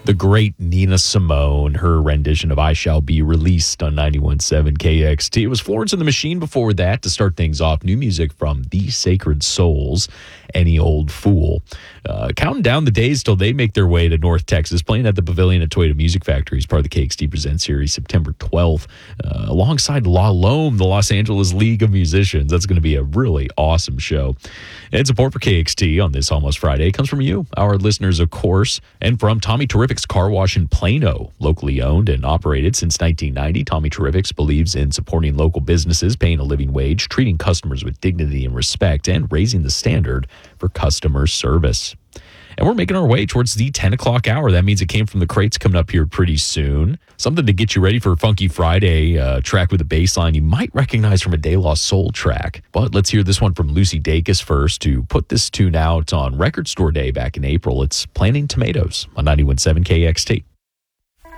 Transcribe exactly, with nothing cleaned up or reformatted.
The great Nina Simone, her rendition of I Shall Be Released on ninety-one point seven K X T. It was Florence and the Machine before that to start things off. New music from The Sacred Souls, Any Old Fool. Uh, counting down the days till they make their way to North Texas, playing at the Pavilion at Toyota Music Factory as part of the K X T Presents series September twelfth, uh, alongside La Lome, the Los Angeles League of Musicians. That's going to be a really awesome show. And support for K X T on this Almost Friday comes from you, our listeners, of course, and from Tommy Terrific's Car Wash in Plano, locally owned and operated since nineteen ninety. Tommy Terrific's believes in supporting local businesses, paying a living wage, treating customers with dignity and respect, and raising the standard for customer service. And we're making our way towards the ten o'clock hour. That means It Came From the Crates coming up here pretty soon. Something to get you ready for a Funky Friday uh, track with a bass line you might recognize from a De La Soul track. But let's hear this one from Lucy Dacus first, to put this tune out on Record Store Day back in April. It's Planting Tomatoes on ninety-one point seven K X T.